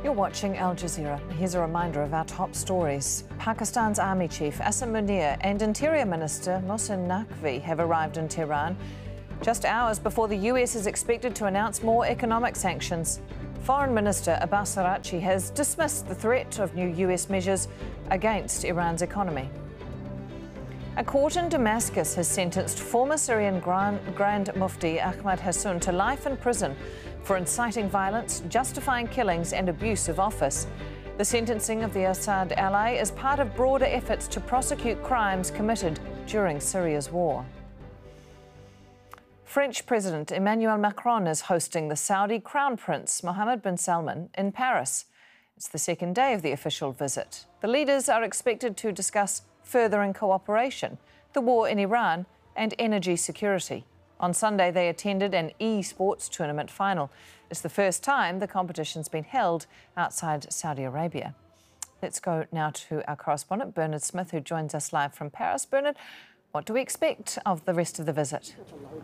You're watching Al Jazeera. Here's a reminder of our top stories. Pakistan's Army Chief Asim Munir and Interior Minister Mohsin Naqvi have arrived in Tehran just hours before the US is expected to announce more economic sanctions. Foreign Minister Abbas Araghchi has dismissed the threat of new US measures against Iran's economy. A court in Damascus has sentenced former Syrian Grand Mufti Ahmad Hassoun to life in prison for inciting violence, justifying killings and abuse of office. The sentencing of the Assad ally is part of broader efforts to prosecute crimes committed during Syria's war. French President Emmanuel Macron is hosting the Saudi Crown Prince Mohammed bin Salman in Paris. It's the second day of the official visit. The leaders are expected to discuss furthering cooperation, the war in Iran and energy security. On Sunday, they attended an e-sports tournament final. It's the first time the competition's been held outside Saudi Arabia. Let's go now to our correspondent, Bernard Smith, who joins us live from Paris. Bernard, what do we expect of the rest of the visit?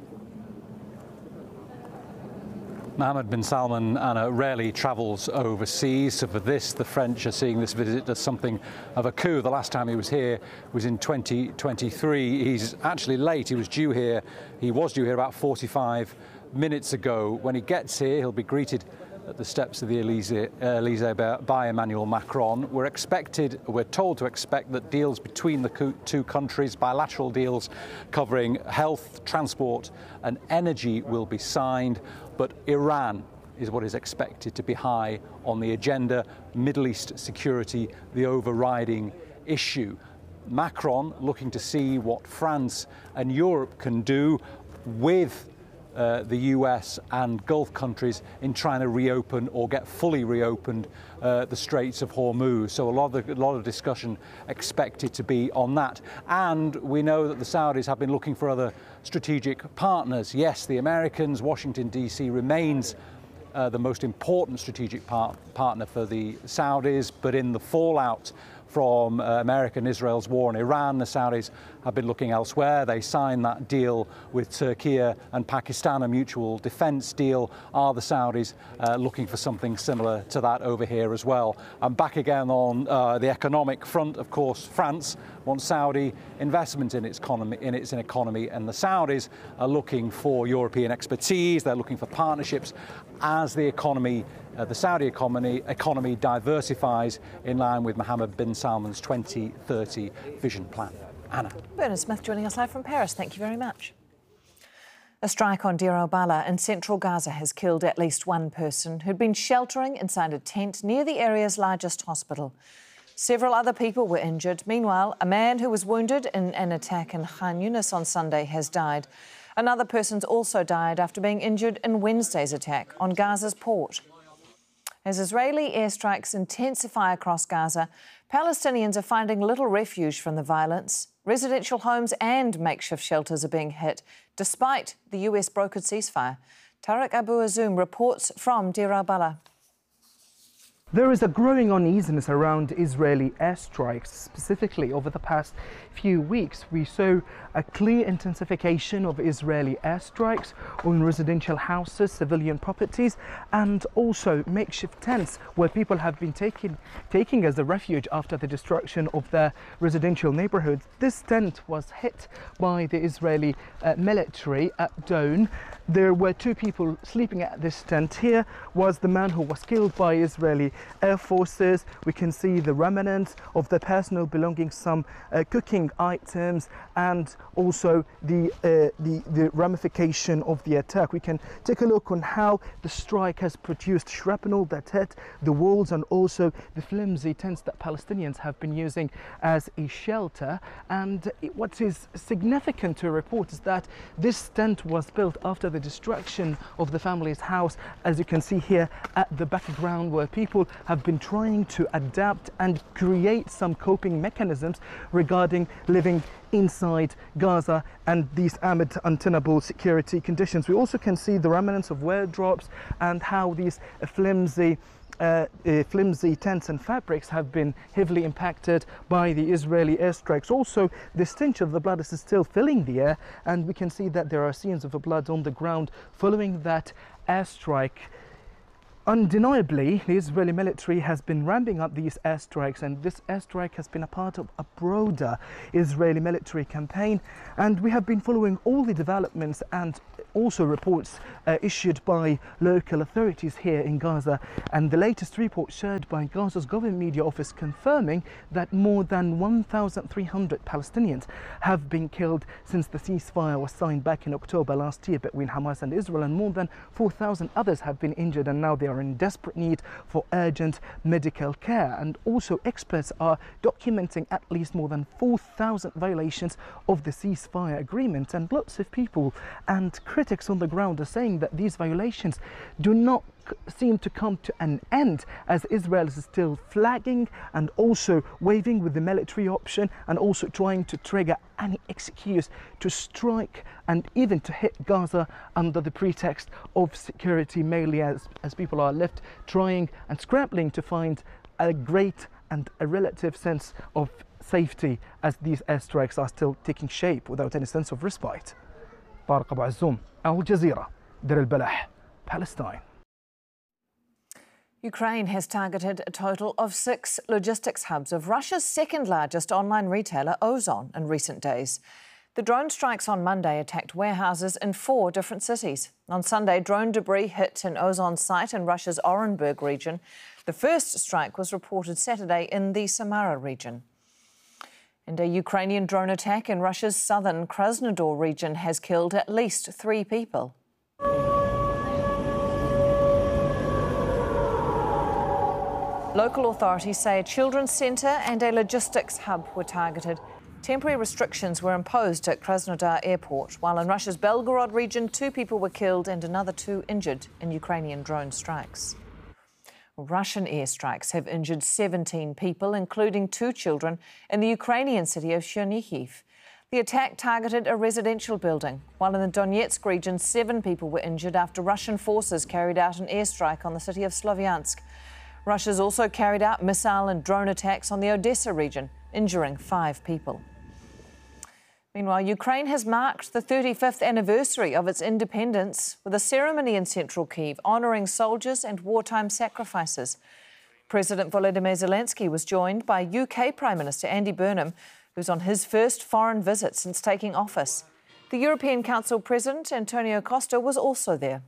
Mohammed bin Salman rarely travels overseas, so for this, the French are seeing this visit as something of a coup. The last time he was here was in 2023. He's actually late. He was due here about 45 minutes ago. When he gets here, he'll be greeted at the steps of the Elysee by Emmanuel Macron. We're told to expect that deals between the two countries, bilateral deals covering health, transport and energy, will be signed. But Iran is what is expected to be high on the agenda. Middle East security, the overriding issue. Macron looking to see what France and Europe can do with the US and Gulf countries in trying to reopen or get fully reopened the Straits of Hormuz. So a lot of discussion expected to be on that. And we know that the Saudis have been looking for other strategic partners. Yes, the Americans, Washington, D.C. remains the most important strategic partner for the Saudis, but in the fallout from America and Israel's war in Iran, the Saudis have been looking elsewhere. They signed that deal with Turkey and Pakistan, a mutual defence deal. Are the Saudis looking for something similar to that over here as well? And back again on the economic front, of course, France wants Saudi investment in its economy, and the Saudis are looking for European expertise. They're looking for partnerships as the economy, the Saudi economy diversifies in line with Mohammed bin Salman's 2030 vision plan. Anna. Bernard Smith joining us live from Paris. Thank you very much. A strike on Deir al-Balah in central Gaza has killed at least one person who'd been sheltering inside a tent near the area's largest hospital. Several other people were injured. Meanwhile, a man who was wounded in an attack in Khan Yunis on Sunday has died. Another person's also died after being injured in Wednesday's attack on Gaza's port. As Israeli airstrikes intensify across Gaza, Palestinians are finding little refuge from the violence. Residential homes and makeshift shelters are being hit, despite the US brokered ceasefire. Tariq Abu Azoum reports from Deir al-Balah. There is a growing uneasiness around Israeli airstrikes. Specifically, over the past few weeks, we saw a clear intensification of Israeli airstrikes on residential houses, civilian properties, and also makeshift tents where people have been taking as a refuge after the destruction of their residential neighborhoods. This tent was hit by the Israeli military at dawn. There were two people sleeping at this tent. Here was the man who was killed by Israeli Air Forces. We can see the remnants of the personal belongings, some cooking items, and also the ramification of the attack. We can take a look on how the strike has produced shrapnel that hit the walls and also the flimsy tents that Palestinians have been using as a shelter. And what is significant to report is that this tent was built after the destruction of the family's house, as you can see here at the background, where people have been trying to adapt and create some coping mechanisms regarding living inside Gaza and these amid untenable security conditions. We also can see the remnants of wardrobes and how these flimsy tents and fabrics have been heavily impacted by the Israeli airstrikes. Also, the stench of the blood is still filling the air, and we can see that there are scenes of blood on the ground following that airstrike. Undeniably, the Israeli military has been ramping up these airstrikes, and this airstrike has been a part of a broader Israeli military campaign. And we have been following all the developments and also reports issued by local authorities here in Gaza. And the latest report shared by Gaza's government media office confirming that more than 1,300 Palestinians have been killed since the ceasefire was signed back in October last year between Hamas and Israel, and more than 4,000 others have been injured, and now they are in desperate need for urgent medical care. And also experts are documenting at least more than 4,000 violations of the ceasefire agreement, and lots of people and critics on the ground are saying that these violations do not seem to come to an end, as Israel is still flagging and also waving with the military option, and also trying to trigger any excuse to strike and even to hit Gaza under the pretext of security, mainly as people are left trying and scrambling to find a great and a relative sense of safety as these airstrikes are still taking shape without any sense of respite. طارق أبو عزوم, Al Jazeera, Deir al-Balah, Palestine. Ukraine has targeted a total of 6 logistics hubs of Russia's second largest online retailer, Ozon, in recent days. The drone strikes on Monday attacked warehouses in 4 different cities. On Sunday, drone debris hit an Ozon site in Russia's Orenburg region. The first strike was reported Saturday in the Samara region. And a Ukrainian drone attack in Russia's southern Krasnodar region has killed at least 3 people. Local authorities say a children's centre and a logistics hub were targeted. Temporary restrictions were imposed at Krasnodar airport, while in Russia's Belgorod region 2 people were killed and another 2 injured in Ukrainian drone strikes. Russian airstrikes have injured 17 people, including 2 children, in the Ukrainian city of Chernihiv. The attack targeted a residential building, while in the Donetsk region 7 people were injured after Russian forces carried out an airstrike on the city of Slovyansk. Russia's also carried out missile and drone attacks on the Odessa region, injuring 5 people. Meanwhile, Ukraine has marked the 35th anniversary of its independence with a ceremony in central Kyiv honouring soldiers and wartime sacrifices. President Volodymyr Zelensky was joined by UK Prime Minister Andy Burnham, who's on his first foreign visit since taking office. The European Council President Antonio Costa was also there.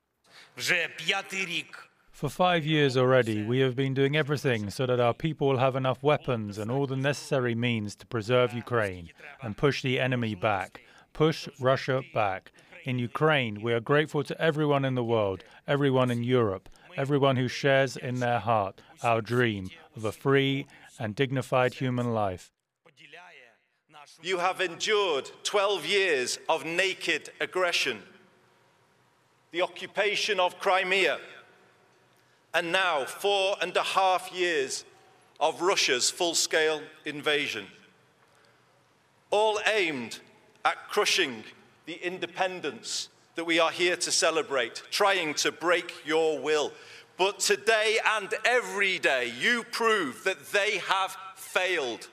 For 5 years already, we have been doing everything so that our people will have enough weapons and all the necessary means to preserve Ukraine and push the enemy back, push Russia back. In Ukraine, we are grateful to everyone in the world, everyone in Europe, everyone who shares in their heart our dream of a free and dignified human life. You have endured 12 years of naked aggression, the occupation of Crimea, and now 4.5 years of Russia's full-scale invasion, all aimed at crushing the independence that we are here to celebrate, trying to break your will. But today and every day, you prove that they have failed.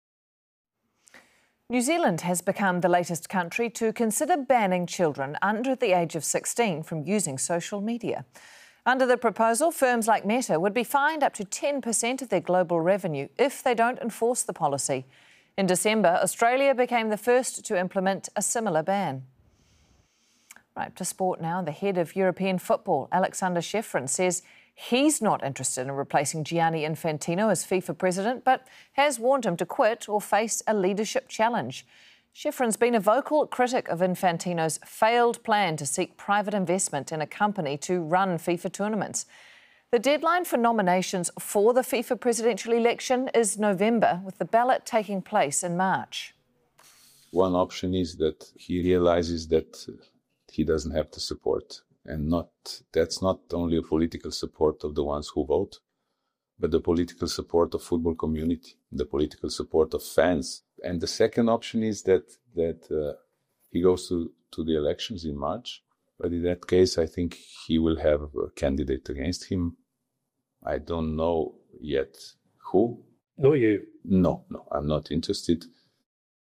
New Zealand has become the latest country to consider banning children under the age of 16 from using social media. Under the proposal, firms like Meta would be fined up to 10% of their global revenue if they don't enforce the policy. In December, Australia became the first to implement a similar ban. Right, to sport now. The head of European football, Alexander Čeferin, says he's not interested in replacing Gianni Infantino as FIFA president, but has warned him to quit or face a leadership challenge. Čeferin's been a vocal critic of Infantino's failed plan to seek private investment in a company to run FIFA tournaments. The deadline for nominations for the FIFA presidential election is November, with the ballot taking place in March. One option is that he realizes that he doesn't have the support, and that's not only a political support of the ones who vote, but the political support of football community, the political support of fans. And the second option is that he goes to the elections in March. But in that case, I think he will have a candidate against him. I don't know yet who. Not you. No, I'm not interested.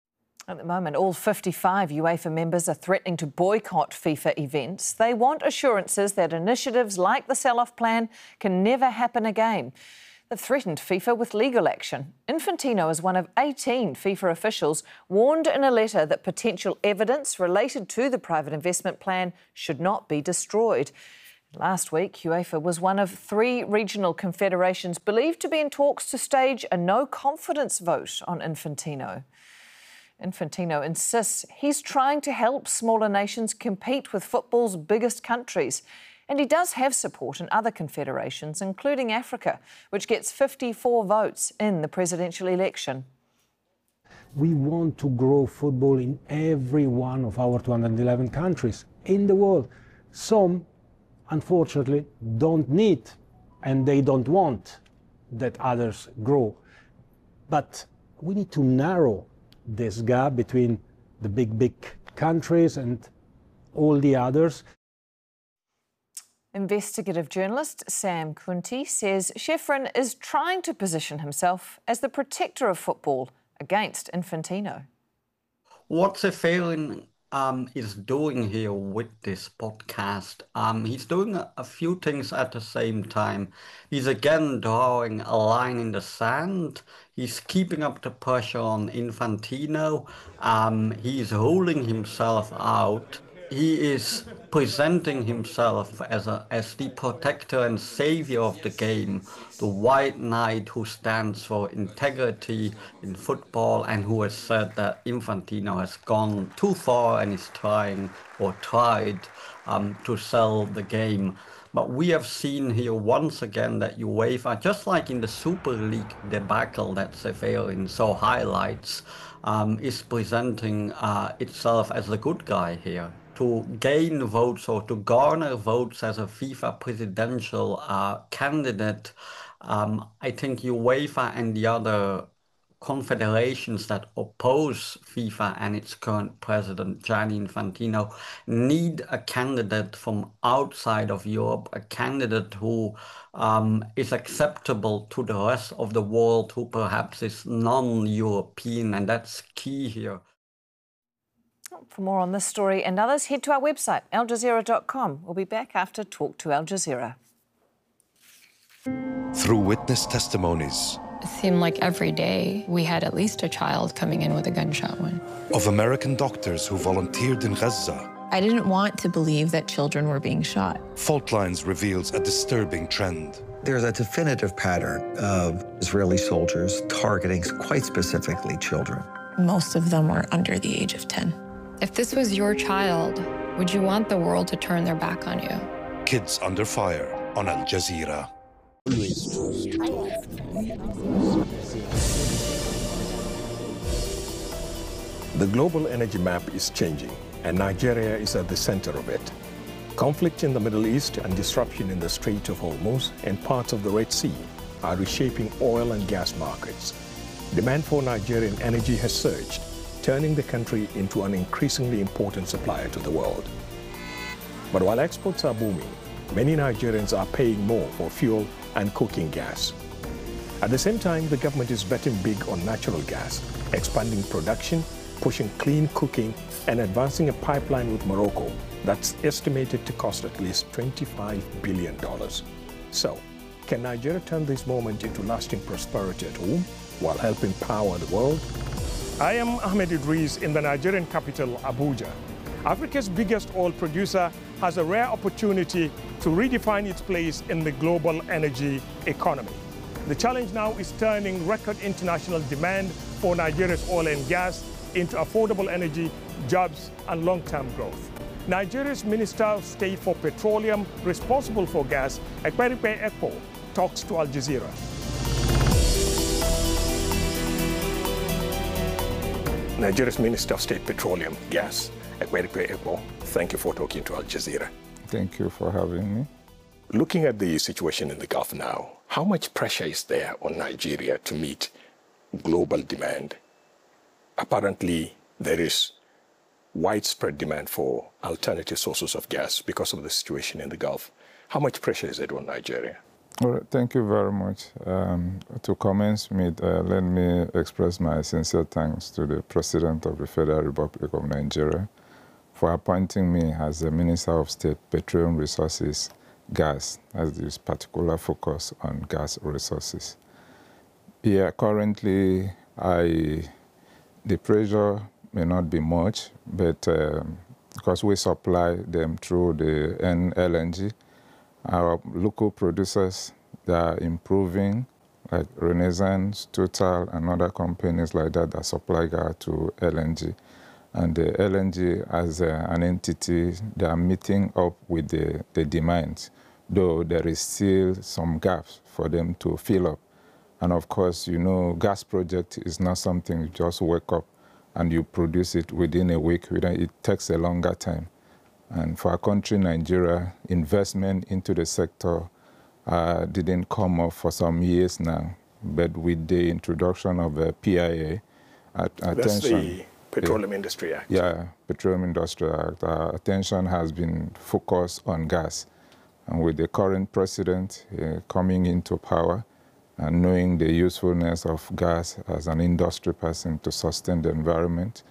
At the moment, all 55 UEFA members are threatening to boycott FIFA events. They want assurances that initiatives like the sell-off plan can never happen again. They've threatened FIFA with legal action. Infantino, as one of 18 FIFA officials, warned in a letter that potential evidence related to the private investment plan should not be destroyed. Last week, UEFA was one of 3 regional confederations believed to be in talks to stage a no-confidence vote on Infantino. Infantino insists he's trying to help smaller nations compete with football's biggest countries. And he does have support in other confederations, including Africa, which gets 54 votes in the presidential election. We want to grow football in every one of our 211 countries in the world. Some, unfortunately, don't need and they don't want that others grow. But we need to narrow this gap between the big countries and all the others. Investigative journalist Sam Kunti says Shevrin is trying to position himself as the protector of football against Infantino. What Seferin is doing here with this podcast, he's doing a few things at the same time. He's again drawing a line in the sand. He's keeping up the pressure on Infantino. He's ruling himself out. He is presenting himself as the protector and savior of the game, the white knight who stands for integrity in football and who has said that Infantino has gone too far and is tried to sell the game. But we have seen here once again that UEFA, just like in the Super League debacle that Seferin so highlights, is presenting itself as the good guy here. To gain votes or to garner votes as a FIFA presidential candidate, I think UEFA and the other confederations that oppose FIFA and its current president, Gianni Infantino, need a candidate from outside of Europe, a candidate who is acceptable to the rest of the world, who perhaps is non-European, and that's key here. For more on this story and others, head to our website, aljazeera.com. We'll be back after Talk to Al Jazeera. Through witness testimonies, it seemed like every day we had at least a child coming in with a gunshot wound. Of American doctors who volunteered in Gaza, I didn't want to believe that children were being shot. Fault Lines reveals a disturbing trend. There's a definitive pattern of Israeli soldiers targeting quite specifically children. Most of them were under the age of 10. If this was your child, would you want the world to turn their back on you? Kids Under Fire on Al Jazeera. The global energy map is changing, and Nigeria is at the center of it. Conflict in the Middle East and disruption in the Strait of Hormuz and parts of the Red Sea are reshaping oil and gas markets. Demand for Nigerian energy has surged, turning the country into an increasingly important supplier to the world. But while exports are booming, many Nigerians are paying more for fuel and cooking gas. At the same time, the government is betting big on natural gas, expanding production, pushing clean cooking, and advancing a pipeline with Morocco that's estimated to cost at least $25 billion. So, can Nigeria turn this moment into lasting prosperity at home while helping power the world? I am Ahmed Idris in the Nigerian capital, Abuja. Africa's biggest oil producer has a rare opportunity to redefine its place in the global energy economy. The challenge now is turning record international demand for Nigeria's oil and gas into affordable energy, jobs, and long-term growth. Nigeria's Minister of State for Petroleum, responsible for gas, Ekperipe Ekpo, talks to Al Jazeera. Nigeria's Minister of State Petroleum, Gas, Ekperipe Ekpo, thank you for talking to Al Jazeera. Thank you for having me. Looking at the situation in the Gulf now, how much pressure is there on Nigeria to meet global demand? Apparently, there is widespread demand for alternative sources of gas because of the situation in the Gulf. How much pressure is it on Nigeria? All right, thank you very much. To commence with, let me express my sincere thanks to the President of the Federal Republic of Nigeria for appointing me as the Minister of State, Petroleum Resources, Gas, as this particular focus on gas resources. Yeah, currently, the pressure may not be much, but because we supply them through the NLNG, our local producers, they are improving, like Renaissance, Total, and other companies like that supply gas to LNG. And the LNG, as an entity, they are meeting up with the demands, though there is still some gaps for them to fill up. And of course, you know, gas project is not something you just wake up and you produce it within a week. It takes a longer time. And for our country, Nigeria, investment into the sector didn't come up for some years now. But with the introduction of the PIA, That's the Petroleum Industry Act. Yeah, Petroleum Industry Act. Our attention has been focused on gas. And with the current president coming into power and knowing the usefulness of gas as an industry person to sustain the environment,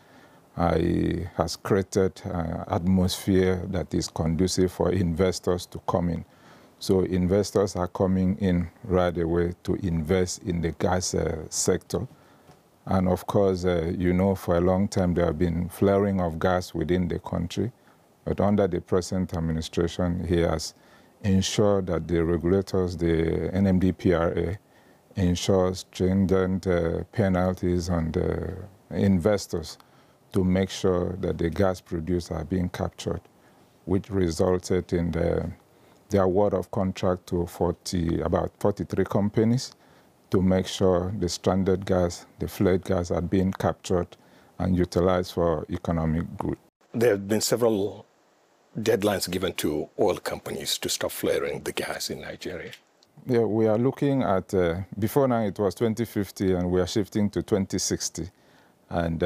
it has created an atmosphere that is conducive for investors to come in. So investors are coming in right away to invest in the gas sector. And of course, you know, for a long time there have been flaring of gas within the country. But under the present administration, he has ensured that the regulators, the NMDPRA, ensures stringent penalties on the investors to make sure that the gas produced are being captured, which resulted in the award of contract to about 43 companies to make sure the stranded gas, the flare gas, are being captured and utilized for economic good. There have been several deadlines given to oil companies to stop flaring the gas in Nigeria. Yeah, we are looking at, before now it was 2050 and we are shifting to 2060. And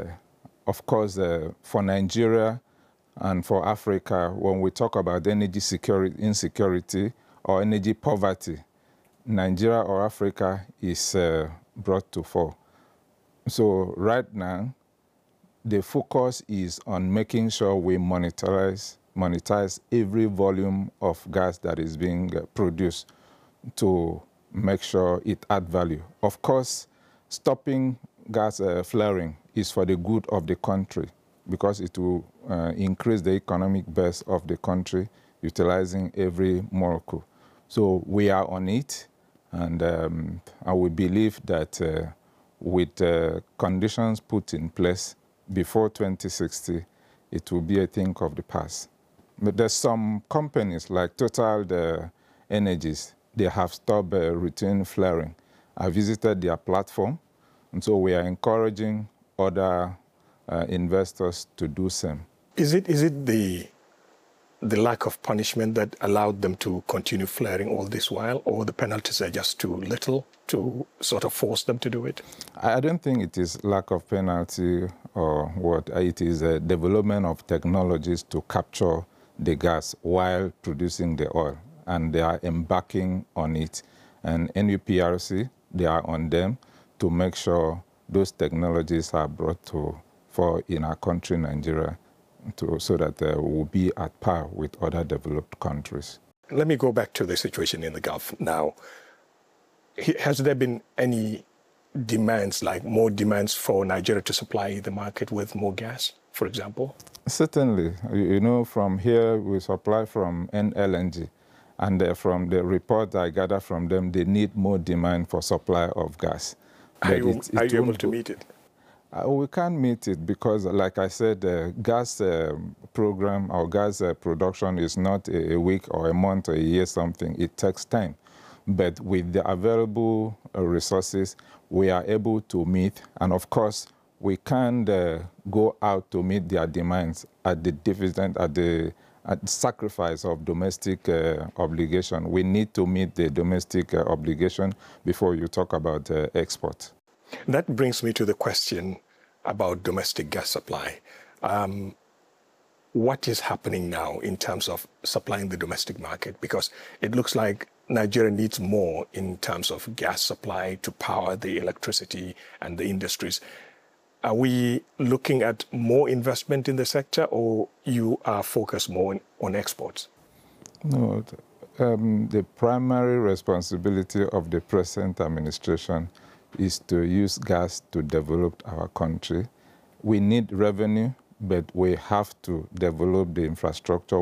of course, for Nigeria and for Africa, when we talk about energy security, insecurity or energy poverty, Nigeria or Africa is brought to fore. So right now, the focus is on making sure we monetize every volume of gas that is being produced to make sure it adds value. Of course, stopping gas flaring is for the good of the country because it will increase the economic base of the country, utilizing every molecule. So we are on it, and we believe that with conditions put in place before 2060, it will be a thing of the past. But there's some companies like Total Energies, they have stopped routine flaring. I visited their platform, and so we are encouraging other investors to do same. Is it the lack of punishment that allowed them to continue flaring all this while, or the penalties are just too little to sort of force them to do it? I don't think it is lack of penalty or what. It is a development of technologies to capture the gas while producing the oil, and they are embarking on it. And NUPRC, they are on them to make sure those technologies are brought for in our country, Nigeria, so that they will be at par with other developed countries. Let me go back to the situation in the Gulf now. Has there been any demands, like more demands for Nigeria to supply the market with more gas, for example? Certainly. You know, from here we supply from NLNG, and from the report I gather from them, they need more demand for supply of gas. Are you able to meet it? We can't meet it because, like I said, the gas program or gas production is not a week or a month or a year something. It takes time. But with the available resources, we are able to meet. And of course, we can't go out to meet their demands at the deficit, at the sacrifice of domestic obligation. We need to meet the domestic obligation before you talk about export. That brings me to the question about domestic gas supply. What is happening now in terms of supplying the domestic market? Because it looks like Nigeria needs more in terms of gas supply to power the electricity and the industries. Are we looking at more investment in the sector, or you are focused more on exports? No, the primary responsibility of the present administration is to use gas to develop our country. We need revenue, but we have to develop the infrastructure